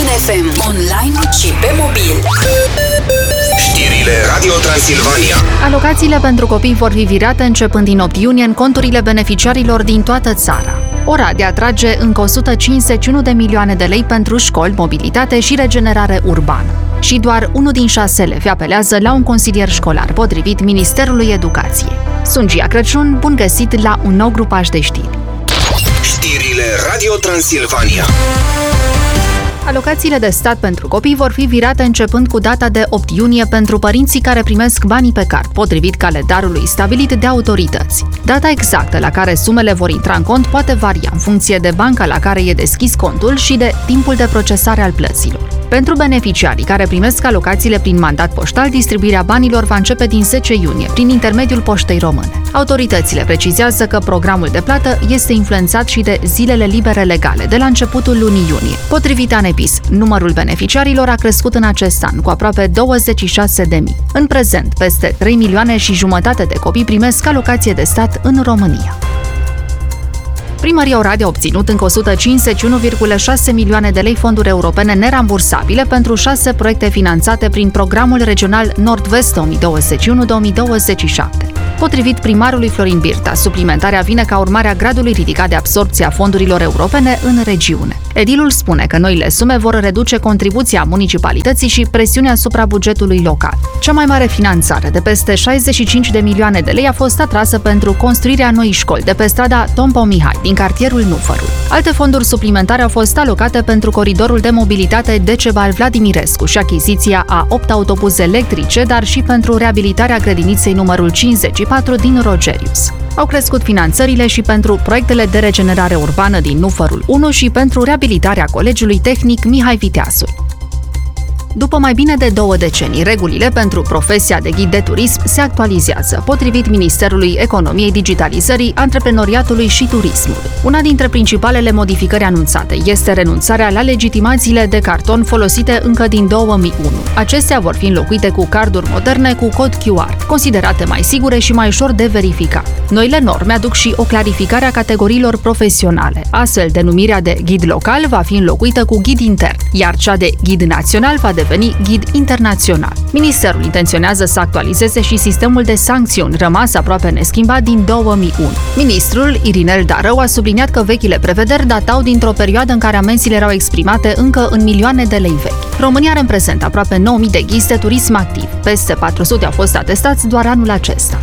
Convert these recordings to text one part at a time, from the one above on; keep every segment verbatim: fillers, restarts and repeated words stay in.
în F M, online și pe mobil. Știrile Radio Transilvania. Alocațiile pentru copii vor fi virate începând din opt iunie în conturile beneficiarilor din toată țara. Oradea atrage încă o sută cincizeci și unu de milioane de lei pentru școli, mobilitate și regenerare urbană. Și doar unul din șase elevi apelează la un consilier școlar, potrivit Ministerului Educației. Sunt Gia Crăciun, bun găsit la un nou grupaj de știri. Știrile Radio Transilvania. Alocațiile de stat pentru copii vor fi virate începând cu data de opt iunie pentru părinții care primesc banii pe card, potrivit calendarului stabilit de autorități. Data exactă la care sumele vor intra în cont poate varia în funcție de banca la care e deschis contul și de timpul de procesare al plăților. Pentru beneficiarii care primesc alocațiile prin mandat poștal, distribuirea banilor va începe din zece iunie, prin intermediul Poștei Române. Autoritățile precizează că programul de plată este influențat și de zilele libere legale, de la începutul lunii iunie. Potrivit ANEPIS, numărul beneficiarilor a crescut în acest an, cu aproape douăzeci și șase de mii. În prezent, peste trei milioane și jumătate de copii primesc alocație de stat în România. Primăria Oradea a obținut încă o sută cincizeci și unu virgulă șase milioane de lei fonduri europene nerambursabile pentru șase proiecte finanțate prin Programul Regional Nord-Vest două mii douăzeci și unu două mii douăzeci și șapte. Potrivit primarului Florin Birta, suplimentarea vine ca urmare a gradului ridicat de absorbție a fondurilor europene în regiune. Edilul spune că noile sume vor reduce contribuția municipalității și presiunea asupra bugetului local. Cea mai mare finanțare, de peste șaizeci și cinci de milioane de lei, a fost atrasă pentru construirea noii școli de pe strada Tom Mihai, din cartierul Nufărul. Alte fonduri suplimentare au fost alocate pentru coridorul de mobilitate Decebal Vladimirescu și achiziția a opt autobuze electrice, dar și pentru reabilitarea grădiniței numărul cincizeci și patru din Rogerius. Au crescut finanțările și pentru proiectele de regenerare urbană din Nufărul unu și pentru reabilitarea Colegiului Tehnic Mihai Viteazul. După mai bine de două decenii, regulile pentru profesia de ghid de turism se actualizează, potrivit Ministerului Economiei, Digitalizării, Antreprenoriatului și Turismului. Una dintre principalele modificări anunțate este renunțarea la legitimațiile de carton folosite încă din două mii unu. Acestea vor fi înlocuite cu carduri moderne cu cod Q R, considerate mai sigure și mai ușor de verificat. Noile norme aduc și o clarificare a categoriilor profesionale. Astfel, denumirea de ghid local va fi înlocuită cu ghid intern, iar cea de ghid național va deveni ghid internațional. Ministerul intenționează să actualizeze și sistemul de sancțiuni, rămas aproape neschimbat din două mii unu. Ministrul Irinel Darău a subliniat că vechile prevederi datau dintr-o perioadă în care amenziile erau exprimate încă în milioane de lei vechi. România are în prezent aproape nouă mii de ghizi de turism activ. Peste patru sute au fost atestați doar anul acesta.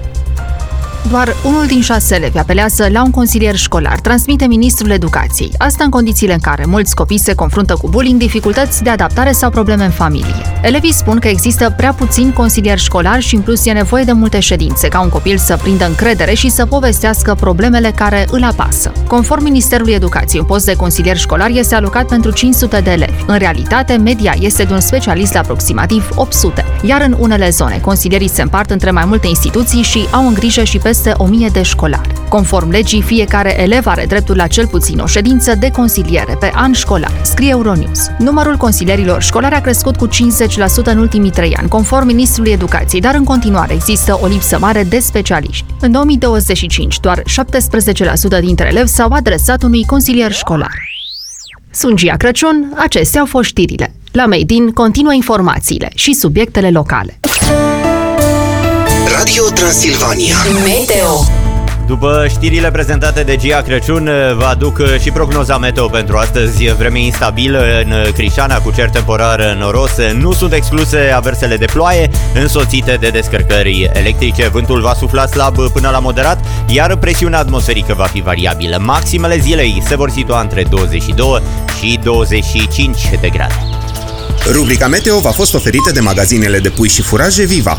Doar unul din șase elevi apelează la un consilier școlar, transmite Ministrul Educației. Asta în condițiile în care mulți copii se confruntă cu bullying, dificultăți de adaptare sau probleme în familie. Elevii spun că există prea puțini consilieri școlari și în plus e nevoie de multe ședințe, ca un copil să prindă încredere și să povestească problemele care îl apasă. Conform Ministerului Educației, un post de consilier școlar este alocat pentru cinci sute de elevi. În realitate, media este de un specialist la aproximativ opt sute, iar în unele zone, consilierii se împart între mai multe instituții și au în grijă și peste o mie de școlari. Conform legii, fiecare elev are dreptul la cel puțin o ședință de consiliere pe an școlar, scrie Euronews. Numărul consilierilor școlari a crescut cu cincizeci la sută în ultimii trei ani, conform Ministrului Educației, dar în continuare există o lipsă mare de specialiști. În două mii douăzeci și cinci, doar șaptesprezece la sută dintre elevi s-au adresat unui consilier școlar. Sunt Gia Crăciun, acestea au fost știrile. La Made in continuă informațiile și subiectele locale. Radio Transilvania. Meteo. După știrile prezentate de Gia Crăciun, vă aduc și prognoza meteo pentru astăzi. Vreme instabilă în Crișana, cu cer temporar noros. Nu sunt excluse aversele de ploaie, însoțite de descărcări electrice. Vântul va sufla slab până la moderat, iar presiunea atmosferică va fi variabilă. Maximele zilei se vor situa între douăzeci și doi și douăzeci și cinci de grade. Rubrica Meteo v-a fost oferită de magazinele de pui și furaje Viva.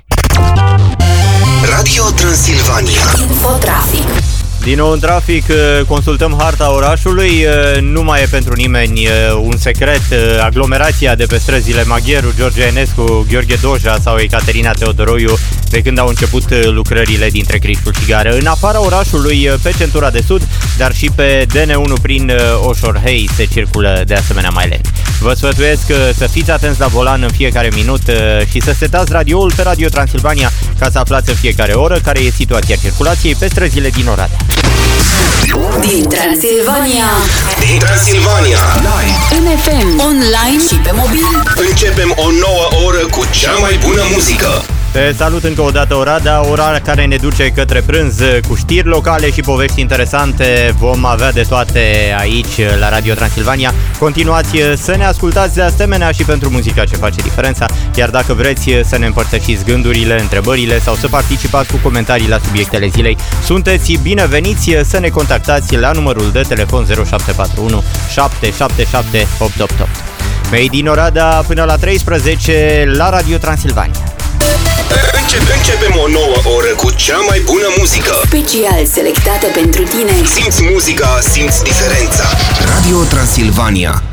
Radio Transilvania. Infotrafic. Din nou în trafic, consultăm harta orașului. Nu mai e pentru nimeni un secret aglomerația de pe străzile Magheru, George Enescu, Gheorghe Doja sau Ecaterina Teodoroiu, de când au început lucrările dintre Crișul și Gară. În afara orașului, pe centura de sud, dar și pe D N unu prin Oșorhei se circulă de asemenea mai lent. Vă sfătuiesc să fiți atenți la volan în fiecare minut și să setați radioul pe Radio Transilvania ca să aflați în fiecare oră care e situația circulației pe străzile din Oradea. Din Transilvania. Din Transilvania. În F M, online și pe mobil. Începem o nouă oră cu cea mai bună muzică. Te salut încă o dată, Oradea, ora care ne duce către prânz cu știri locale și povești interesante. Vom avea de toate aici la Radio Transilvania. Continuați să ne ascultați de asemenea și pentru muzica ce face diferența. Iar dacă vreți să ne împărtășiți gândurile, întrebările sau să participați cu comentarii la subiectele zilei, sunteți bineveniți să ne contactați la numărul de telefon zero șapte patru unu șapte șapte șapte opt opt opt. Made in Oradea până la treisprezece la Radio Transilvania. Începem, începem o nouă oră cu cea mai bună muzică. Special selectată pentru tine. Simți muzica, simți diferența. Radio Transilvania.